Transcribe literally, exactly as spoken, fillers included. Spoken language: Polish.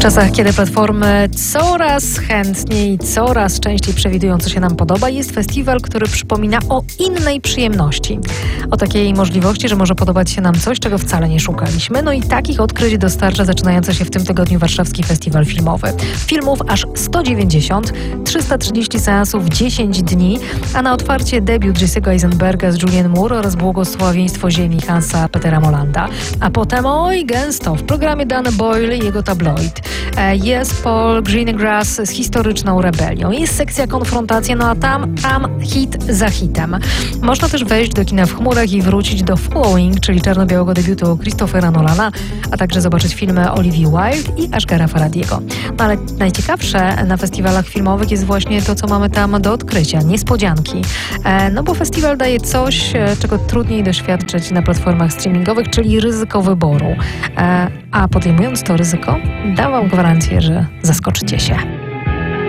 czasach, kiedy platformy coraz chętniej, coraz częściej przewidują, co się nam podoba, jest festiwal, który przypomina o innej przyjemności. O takiej możliwości, że może podobać się nam coś, czego wcale nie szukaliśmy. No i takich odkryć dostarcza zaczynający się w tym tygodniu warszawski festiwal filmowy. Filmów aż sto dziewięćdziesiąt, trzysta trzydzieści seansów, dziesięć dni, a na otwarcie debiut Jesse'ego Eisenberga z Julianne Moore oraz Błogosławieństwo Ziemi Hansa Petera Molanda. A potem, oj gęsto, w programie Danny Boyle i jego tabloid. Jest Paul Greengrass z historyczną rebelią. Jest sekcja konfrontacja, no a tam, tam hit za hitem. Można też wejść do kina w chmurach i wrócić do Following, czyli czarno-białego debiutu Christophera Nolana, a także zobaczyć filmy Olivia Wilde i Ashgara Farhadiego. No ale najciekawsze na festiwalach filmowych jest właśnie to, co mamy tam do odkrycia. Niespodzianki. No bo festiwal daje coś, czego trudniej doświadczyć na platformach streamingowych, czyli ryzyko wyboru. A podejmując to ryzyko, dawał gwarancję, że zaskoczycie się.